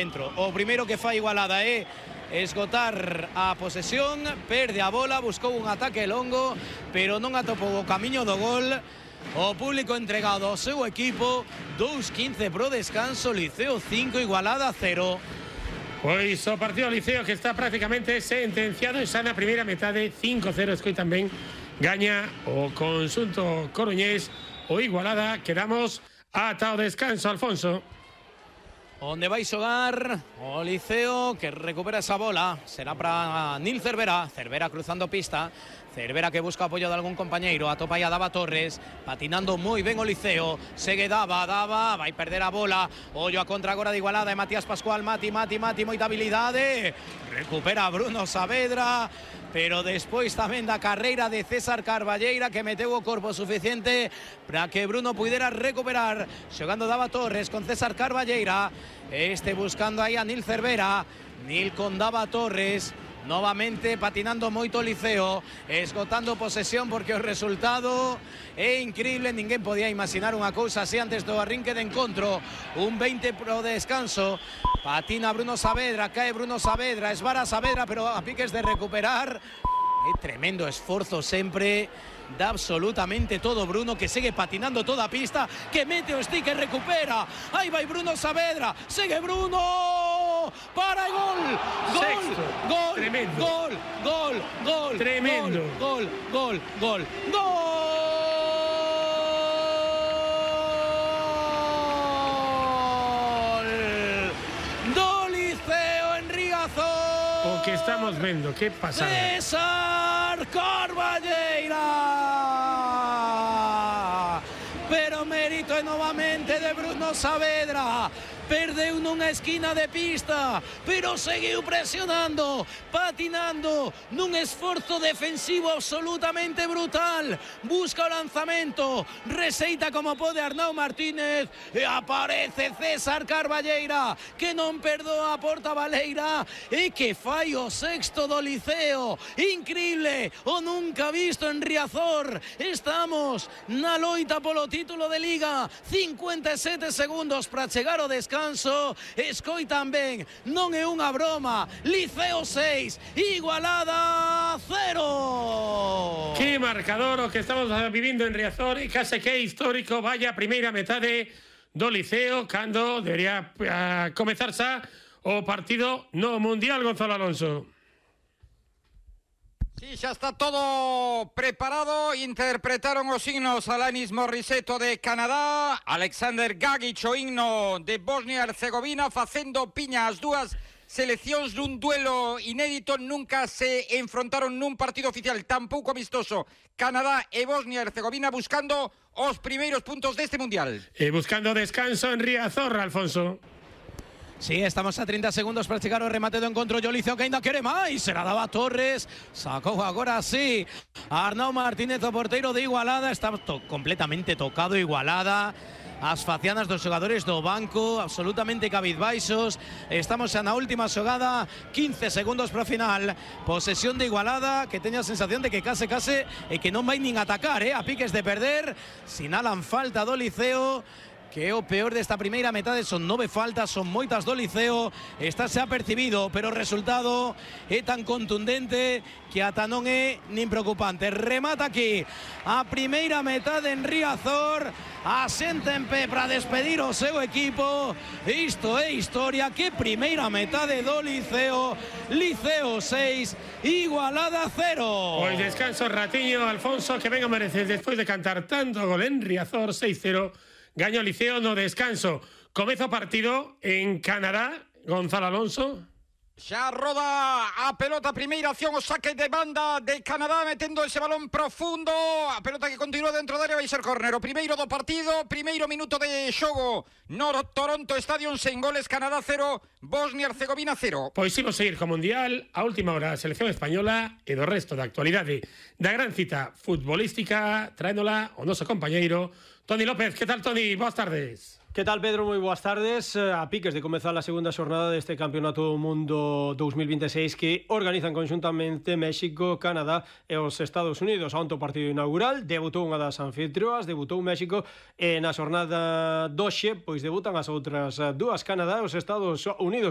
dentro. O primeiro que fai Igualada é esgotar a posesión, perde a bola, buscou un ataque longo, pero non atopou o camiño do gol. O público entregado ao seu equipo. 2:15 pro descanso, Liceo 5, Igualada 0. Pois o partido Liceo que está prácticamente sentenciado xa na primeira metade, 5-0, escoi tamén gaña o conxunto coruñés. O Igualada quedamos ata o descanso, Alfonso. Onde vai xogar o Liceo, que recupera esa bola. Será para Nil Cervera. Cervera cruzando pista. Cervera que busca apoio de algún compañeiro. Atopa aí a Dava Torres, patinando moi ben o Liceo. Segue Dava, vai perder a bola. Ollo a contra agora de Igualada e Matías Pascual. Mati, moita habilidade. Recupera Bruno Saavedra, pero despois tamén da carreira de César Carballeira, que meteu o corpo suficiente para que Bruno pudera recuperar. Xogando Dava Torres con César Carballeira. Este buscando aí a Nil Cervera. Nil con Dava Torres. Novamente patinando moito Liceo, esgotando posesión porque o resultado é increíble. Ninguén podía imaginar unha cousa así antes do arrinque de encontro. Un 20 pro descanso. Patina Bruno Saavedra, cae Bruno Saavedra, esvara Saavedra, pero a piques de recuperar. Tremendo esforzo sempre, da absolutamente todo Bruno, que sigue patinando toda a pista, que mete o stick e recupera. Aí vai Bruno Saavedra, segue Bruno, para e gol. Gol, tremendo. Gol, tremendo. Gol. Do Liceo en Riazor. O que estamos vendo, que pasada. César Carballeira. Pero mérito é novamente de Bruno Saavedra. Perdeu nunha esquina de pista, pero seguiu presionando, patinando, nun esforzo defensivo absolutamente brutal. Busca o lanzamento, receita como pode Arnau Martínez e aparece César Carballeira, que non perdoa a Porta Baleira e que fai o sexto do Liceo. Increíble, o nunca visto en Riazor. Estamos na loita polo título de Liga. 57 segundos para chegar ao descanso. Escoitan ben, non é unha broma. Liceo 6, Igualada 0. Que marcador o que estamos vivindo en Riazor, e case que histórico. Vaya primeira metade do Liceo, cando debería comezar xa o partido no Mundial, Gonzalo Alonso. Sí, xa está todo preparado. Interpretaron os himnos Alanis Morissette de Canadá, Alexander Gagic o himno de Bosnia e Herzegovina, facendo piña as dúas seleccións nun duelo inédito. Nunca se enfrontaron nun partido oficial, tampouco amistoso. Canadá e Bosnia e Herzegovina buscando os primeiros puntos deste Mundial. E buscando descanso en Riazor, Alfonso. Sí, estamos a 30 segundos para chegar ao remate do encontro. O Liceo que ainda quere máis. Será Dava Torres. Sacou agora sí Arnau Martínez, o porteiro de Igualada. Está completamente tocado Igualada. As facianas dos xogadores do banco absolutamente cabizbaixos. Estamos xa na última xogada, 15 segundos para o final. Posesión de Igualada, que teña a sensación de que case e que non vai nin atacar, a piques de perder. Sinalan falta do Liceo, que é o peor desta primeira metade. Son 9 faltas, son moitas do Liceo. Está xa percibido, pero o resultado é tan contundente que ata non é nin preocupante. Remata aquí a primeira metade en Riazor. Asenta en pé para despedir o seu equipo. Isto é historia. Que primeira metade do Liceo. Liceo 6, Igualada 0. Pois descanso ratiño, Alfonso, que venga merecer despois de cantar tanto gol en Riazor. 6-0. Gaño Liceo no descanso. Comeza o partido en Canadá, Gonzalo Alonso. Xa roda a pelota, primeira acción, o saque de banda de Canadá, metendo ese balón profundo. A pelota que continúa dentro da área, vai ser córner. O primeiro do partido, primeiro minuto de xogo no Toronto Stadium, sen goles. Canadá 0, Bosnia e Herzegovina 0. Pois imos seguir co Mundial. A última hora, a selección española e do resto da actualidade da gran cita futbolística, traéndola o noso compañeiro Toni López. Que tal, Toni? Boas tardes. Que tal, Pedro? Moi boas tardes. A piques de comezar a segunda xornada deste Campeonato do Mundo 2026 que organizan conxuntamente México, Canadá e os Estados Unidos. Onte o partido inaugural, debutou unha das anfitrioas, debutou México, e na xornada doxe, pois debutan as outras dúas, Canadá e os Estados Unidos.